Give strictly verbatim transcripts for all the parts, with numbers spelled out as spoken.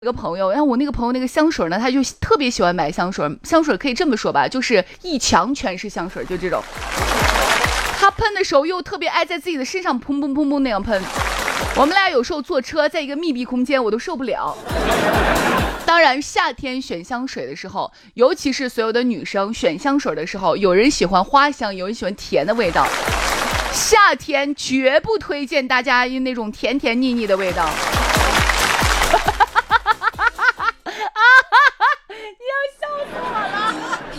一个朋友，然后我那个朋友那个香水呢，他就特别喜欢买香水，香水可以这么说吧，就是一墙全是香水，就这种。他喷的时候又特别爱在自己的身上砰砰砰砰那样喷。我们俩有时候坐车在一个密闭空间，我都受不了。当然，夏天选香水的时候，尤其是所有的女生选香水的时候，有人喜欢花香，有人喜欢甜的味道。夏天绝不推荐大家用那种甜甜腻腻的味道。你要笑死我了。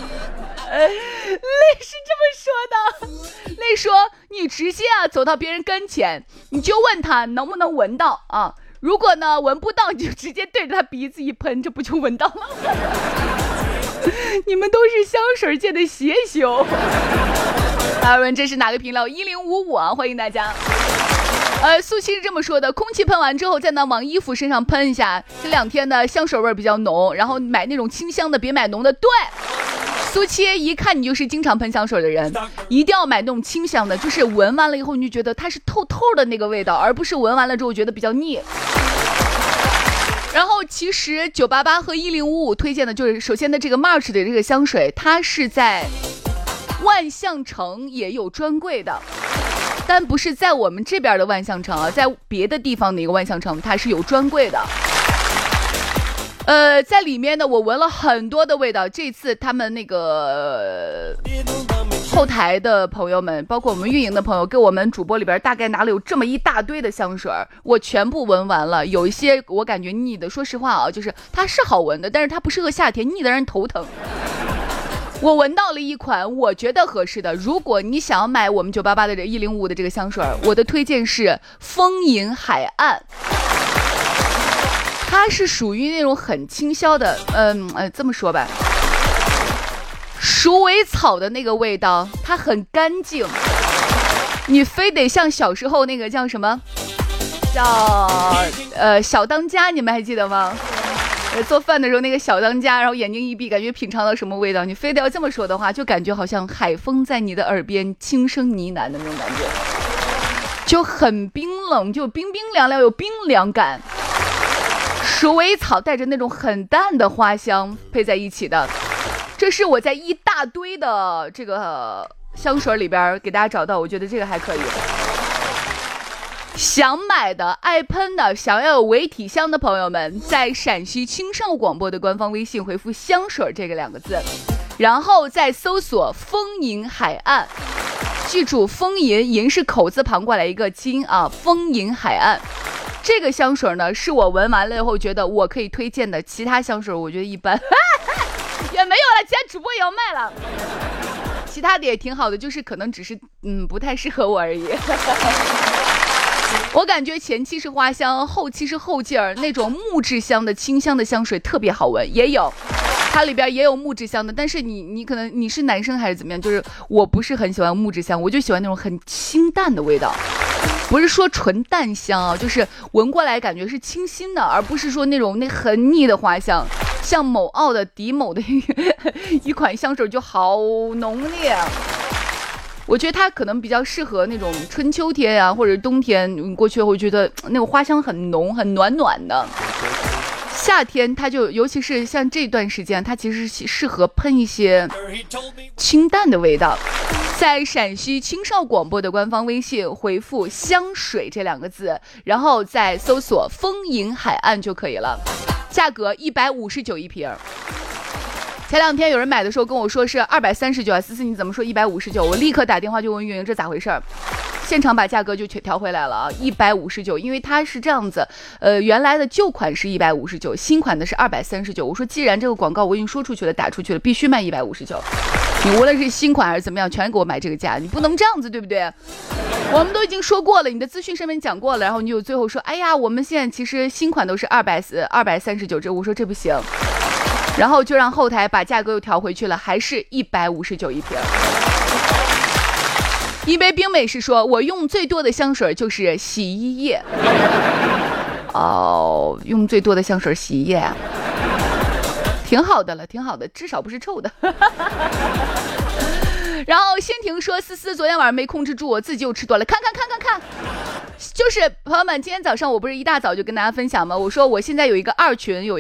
泪是这么说的，泪说你直接啊走到别人跟前，你就问他能不能闻到啊，如果呢闻不到，你就直接对着他鼻子一喷，这不就闻到了？你们都是香水界的邪修。二问这是哪个频道？一零五五啊，欢迎大家。呃，苏七是这么说的，空气喷完之后再呢往衣服身上喷一下，这两天的香水味比较浓，然后买那种清香的，别买浓的。对，苏七一看你就是经常喷香水的人，一定要买那种清香的，就是闻完了以后你就觉得它是透透的那个味道，而不是闻完了之后觉得比较腻。然后其实九八八和一零五五推荐的就是首先的这个 March 的这个香水，它是在万象城也有专柜的，但不是在我们这边的万象城啊，在别的地方的一个万象城它是有专柜的。呃，在里面呢我闻了很多的味道，这次他们那个后台的朋友们，包括我们运营的朋友，给我们主播里边大概拿了有这么一大堆的香水，我全部闻完了。有一些我感觉腻的，说实话啊，就是它是好闻的，但是它不适合夏天，腻的让人头疼。我闻到了一款我觉得合适的，如果你想要买我们九八八的这一零五的这个香水，我的推荐是风吟海岸。它是属于那种很清销的，嗯呃这么说吧，鼠尾草的那个味道，它很干净，你非得像小时候那个叫什么叫呃小当家，你们还记得吗？呃做饭的时候那个小当家，然后眼睛一闭感觉品尝到什么味道，你非得要这么说的话，就感觉好像海风在你的耳边轻声呢喃的那种感觉，就很冰冷，就冰冰凉凉有冰凉感。鼠尾草带着那种很淡的花香配在一起的，这是我在一大堆的这个香水里边给大家找到，我觉得这个还可以。想买的爱喷的想要有伪体香的朋友们，在陕西青少广播的官方微信回复香水这个两个字，然后再搜索风吟海岸，记住风吟，吟是口字旁过来一个金啊，风吟海岸。这个香水呢是我闻完了以后觉得我可以推荐的，其他香水我觉得一般也没有了，其他主播也要卖了，其他的也挺好的，就是可能只是嗯不太适合我而已。我感觉前期是花香，后期是后劲儿，那种木质香的清香的香水特别好闻，也有它里边也有木质香的，但是你你可能你是男生还是怎么样，就是我不是很喜欢木质香，我就喜欢那种很清淡的味道，不是说纯淡香啊，就是闻过来感觉是清新的，而不是说那种那很腻的花香。像某奥的迪某的一款香水就好浓烈，我觉得它可能比较适合那种春秋天啊，或者冬天你过去后觉得那种花香很浓很暖暖的。夏天它就尤其是像这段时间，它其实是适合喷一些清淡的味道。在陕西青少广播的官方微信回复香水这两个字，然后再搜索风吟海岸就可以了，价格一百五十九一瓶。前两天有人买的时候跟我说是二百三十九啊，思思你怎么说一百五十九？我立刻打电话就问运营这咋回事，现场把价格就调回来了啊，一百五十九，因为它是这样子，呃，原来的旧款是一百五十九，新款的是二百三十九。我说既然这个广告我已经说出去了，打出去了，必须卖一百五十九。你无论是新款还是怎么样，全给我买这个价，你不能这样子，对不对？我们都已经说过了，你的资讯上面讲过了，然后你就最后说，哎呀，我们现在其实新款都是二百二百三十九，这我说这不行。然后就让后台把价格又调回去了，还是一百五十九一瓶。一杯冰美是说，我用最多的香水就是洗衣液。哦，用最多的香水洗衣液，挺好的了，挺好的，至少不是臭的。 然后仙婷说思思昨天晚上没控制住，我自己又吃多了，看看看看看。就是朋友们，今天早上我不是一大早就跟大家分享吗？我说我现在有一个二群，有